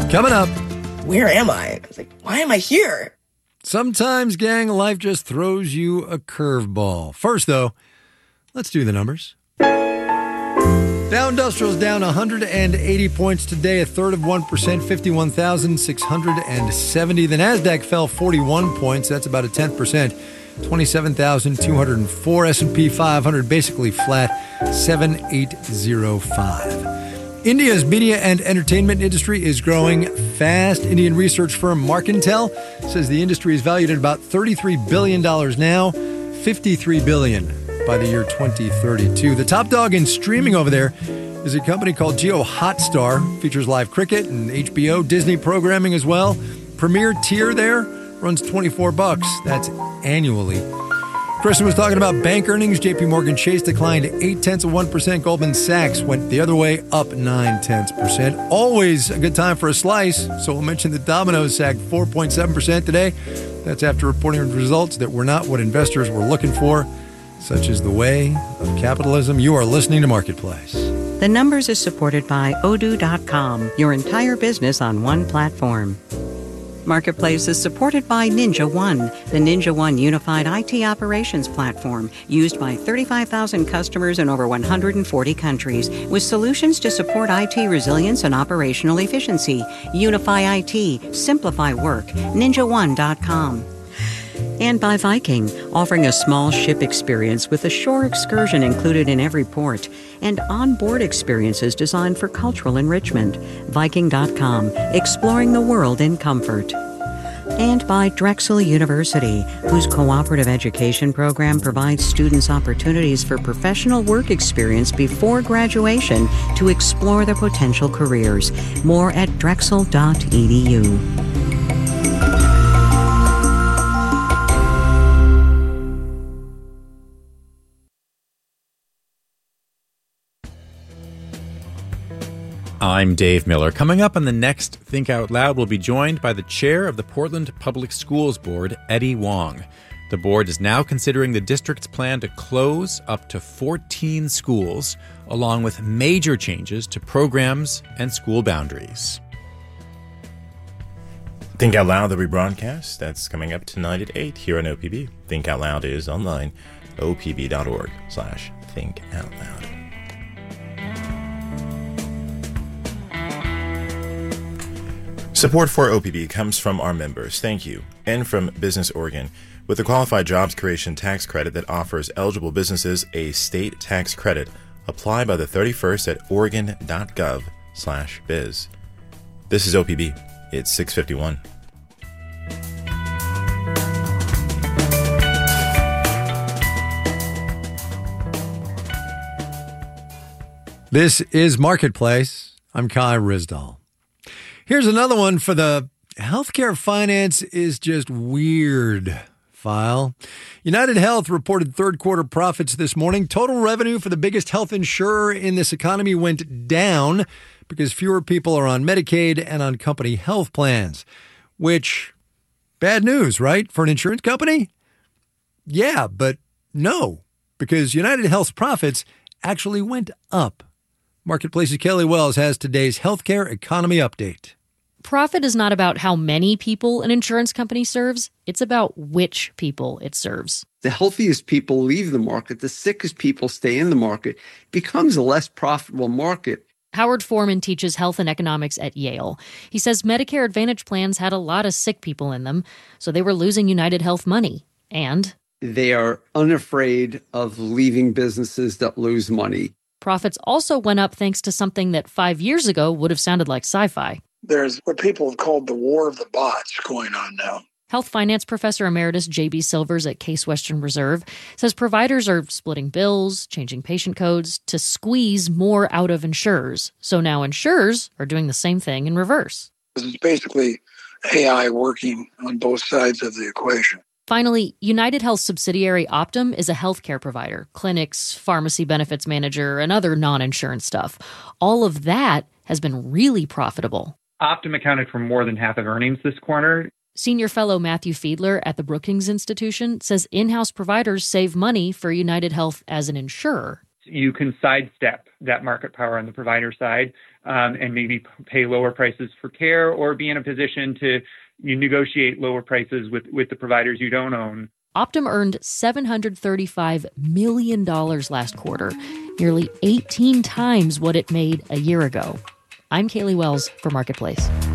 Coming up. Where am I? I was like, why am I here? Sometimes, gang, life just throws you a curveball. First, though, let's do the numbers. Dow Industrial's down 180 points today, a third of 1%, 51,670. The NASDAQ fell 41 points. That's about a 10%, 27,204. S&P 500 basically flat, 7,805. India's media and entertainment industry is growing fast. Indian research firm Markantel says the industry is valued at about $33 billion now, $53 billion by the year 2032. The top dog in streaming over there is a company called Jio Hotstar. Features live cricket and HBO, Disney programming as well. Premier tier there runs $24. That's annually. Kristen was talking about bank earnings. JP Morgan Chase declined 0.8%. Goldman Sachs went the other way, up 0.9%. Always a good time for a slice. So we'll mention that Domino's sagged 4.7% today. That's after reporting results that were not what investors were looking for. Such is the way of capitalism. You are listening to Marketplace. The Numbers is supported by Odoo.com, your entire business on one platform. Marketplace is supported by Ninja One, the Ninja One unified IT operations platform used by 35,000 customers in over 140 countries with solutions to support IT resilience and operational efficiency. Unify IT, simplify work, ninjaone.com. And by Viking, offering a small ship experience with a shore excursion included in every port and onboard experiences designed for cultural enrichment. Viking.com, exploring the world in comfort. And by Drexel University, whose cooperative education program provides students opportunities for professional work experience before graduation to explore their potential careers. More at drexel.edu. I'm Dave Miller. Coming up on the next Think Out Loud, we'll be joined by the chair of the Portland Public Schools Board, Eddie Wong. The board is now considering the district's plan to close up to 14 schools, along with major changes to programs and school boundaries. Think Out Loud, the rebroadcast, that's coming up tonight at 8 here on OPB. Think Out Loud is online, opb.org/thinkoutloud. Support for OPB comes from our members, thank you, and from Business Oregon, with the Qualified Jobs Creation Tax Credit that offers eligible businesses a state tax credit. Apply by the 31st at oregon.gov/biz. This is OPB. It's 6:51. This is Marketplace. I'm Kai Ryssdal. Here's another one for the healthcare finance is just weird file. United Health reported third quarter profits this morning. Total revenue for the biggest health insurer in this economy went down because fewer people are on Medicaid and on company health plans, which, bad news, right? For an insurance company? Yeah, but no, because United Health's profits actually went up. Marketplace's Kelly Wells has today's healthcare economy update. Profit is not about how many people an insurance company serves. It's about which people it serves. The healthiest people leave the market. The sickest people stay in the market. It becomes a less profitable market. Howard Foreman teaches health and economics at Yale. He says Medicare Advantage plans had a lot of sick people in them, so they were losing United Health money. And they are unafraid of leaving businesses that lose money. Profits also went up thanks to something that 5 years ago would have sounded like sci-fi. There's what people have called the war of the bots going on now. Health finance professor emeritus J.B. Silvers at Case Western Reserve says providers are splitting bills, changing patient codes to squeeze more out of insurers. So now insurers are doing the same thing in reverse. It's basically AI working on both sides of the equation. Finally, United Health subsidiary Optum is a healthcare provider, clinics, pharmacy benefits manager, and other non-insurance stuff. All of that has been really profitable. Optum accounted for more than half of earnings this quarter. Senior fellow Matthew Fiedler at the Brookings Institution says in-house providers save money for United Health as an insurer. You can sidestep that market power on the provider side and maybe pay lower prices for care, or be in a position to negotiate lower prices with the providers you don't own. Optum earned $735 million last quarter, nearly 18 times what it made a year ago. I'm Kaylee Wells for Marketplace.